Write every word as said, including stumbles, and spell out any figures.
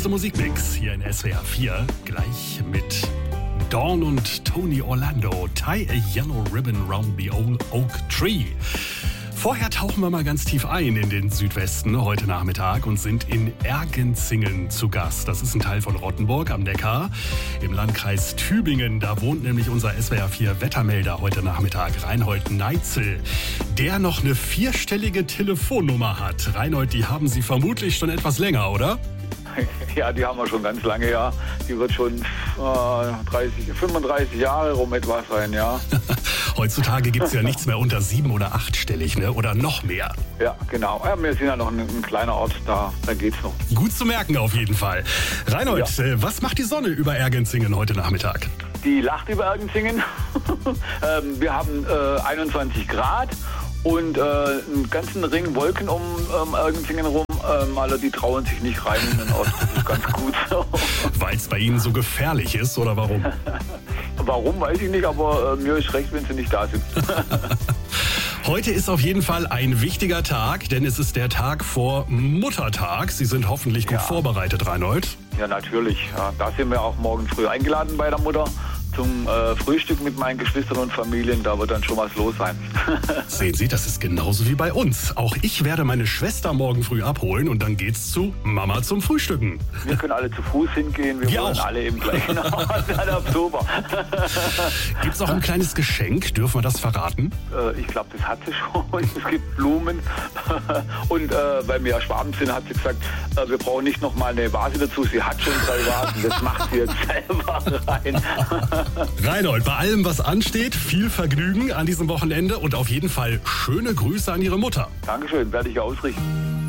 Zum Musikmix hier in S W R vier, gleich mit Dawn und Tony Orlando, Tie a Yellow Ribbon Round the Old Oak Tree. Vorher tauchen wir mal ganz tief ein in den Südwesten heute Nachmittag und sind in Ergenzingen zu Gast. Das ist ein Teil von Rottenburg am Neckar im Landkreis Tübingen. Da wohnt nämlich unser S W R vier Wettermelder heute Nachmittag, Reinhold Neitzel, der noch eine vierstellige Telefonnummer hat. Reinhold, die haben Sie vermutlich schon etwas länger, oder? Ja, die haben wir schon ganz lange, ja. Die wird schon äh, dreißig, fünfunddreißig Jahre rum etwa sein, ja. Heutzutage gibt es ja nichts mehr unter sieben- oder achtstellig, ne? Oder noch mehr. Ja, genau. Ja, wir sind ja noch ein, ein kleiner Ort, da, da geht's noch. Gut zu merken auf jeden Fall. Reinhold, ja. äh, was macht die Sonne über Ergenzingen heute Nachmittag? Die lacht über Ergenzingen. ähm, wir haben äh, einundzwanzig Grad und äh, einen ganzen Ring Wolken um ähm, Ergenzingen rum. Ähm, alle, die trauen sich nicht rein in den Ort. Das ist ganz gut. Weil es bei Ihnen so gefährlich ist, oder warum? Warum, weiß ich nicht, aber äh, mir ist recht, wenn Sie nicht da sind. Heute ist auf jeden Fall ein wichtiger Tag, denn es ist der Tag vor Muttertag. Sie sind hoffentlich gut ja. vorbereitet, Reinhold. Ja, natürlich. Ja, da sind wir auch morgen früh eingeladen bei der Mutter zum äh, Frühstück mit meinen Geschwistern und Familien. Da wird dann schon was los sein. Sehen Sie, das ist genauso wie bei uns. Auch ich werde meine Schwester morgen früh abholen und dann geht's zu Mama zum Frühstücken. Wir können alle zu Fuß hingehen. Wir, wir wollen auch. alle im gleichen Ort. Super. Gibt's auch ein kleines Geschenk? Dürfen wir das verraten? Äh, ich glaube, das hat sie schon. Es gibt Blumen. Und äh, weil wir ja Schwaben sind, hat sie gesagt, äh, wir brauchen nicht noch mal eine Vase dazu. Sie hat schon drei Vasen. Das macht sie jetzt selber rein. Reinhold, bei allem, was ansteht, viel Vergnügen an diesem Wochenende und auf jeden Fall schöne Grüße an Ihre Mutter. Dankeschön, werde ich ausrichten.